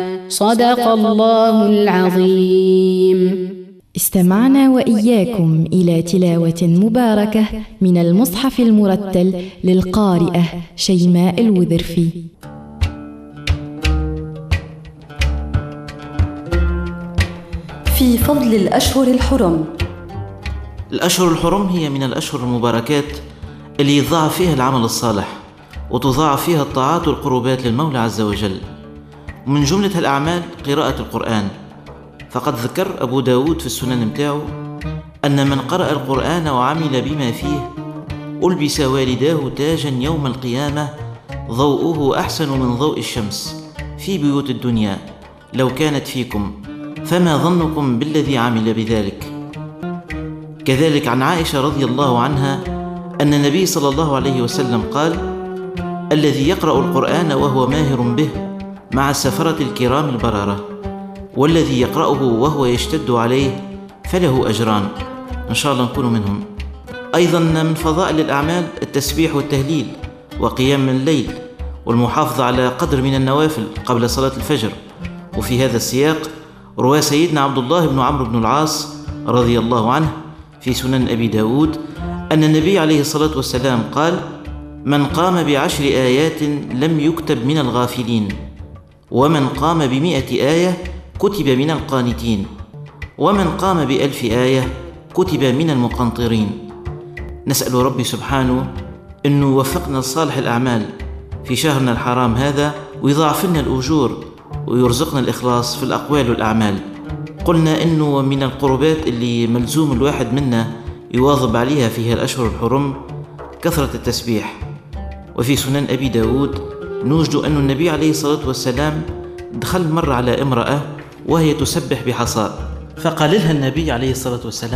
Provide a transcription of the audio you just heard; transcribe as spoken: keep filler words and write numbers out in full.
صدق الله العظيم. استمعنا وإياكم إلى تلاوة مباركة من المصحف المرتل للقارئة شيماء الوذرفي. في فضل الأشهر الحرم. الأشهر الحرم هي من الأشهر المباركات اللي يضاعف فيها العمل الصالح وتضاعف فيها الطاعات والقربات للمولى عز وجل. ومن جملة الأعمال قراءة القرآن، فقد ذكر أبو داود في السنن متاعه أن من قرأ القرآن وعمل بما فيه ألبس والداه تاجا يوم القيامة ضوءه أحسن من ضوء الشمس في بيوت الدنيا لو كانت فيكم، فما ظنكم بالذي عمل بذلك. كذلك عن عائشة رضي الله عنها أن النبي صلى الله عليه وسلم قال: الذي يقرأ القرآن وهو ماهر به مع السفرة الكرام البررة، والذي يقرأه وهو يشتد عليه فله أجران، إن شاء الله نكون منهم. أيضا من فضائل الأعمال التسبيح والتهليل وقيام الليل والمحافظة على قدر من النوافل قبل صلاة الفجر. وفي هذا السياق روى سيدنا عبد الله بن عمرو بن العاص رضي الله عنه في سنن أبي داود أن النبي عليه الصلاة والسلام قال: من قام بعشر آيات لم يكتب من الغافلين، ومن قام بمئة آية كتب من القانتين، ومن قام بألف آية كتب من المقنطرين. نسأل ربي سبحانه أنه يوفقنا لصالح الأعمال في شهرنا الحرام هذا، ويضاعف لنا الأجور ويرزقنا الإخلاص في الأقوال والأعمال. قلنا أنه من القربات اللي ملزوم الواحد منا يواظب عليها في الأشهر الحرم كثرة التسبيح. وفي سنن أبي داود نوجد أن النبي عليه الصلاة والسلام دخل مرة على امرأة وهي تسبح بحصاء، فقال لها النبي عليه الصلاة والسلام: